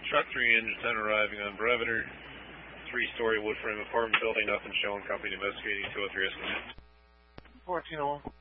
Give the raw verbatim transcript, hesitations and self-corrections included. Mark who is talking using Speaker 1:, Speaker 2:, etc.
Speaker 1: Truck three, engine ten arriving on Breveter. Three-story wood frame apartment building, nothing showing. Copy investigating two oh three estimate.
Speaker 2: fourteen oh one.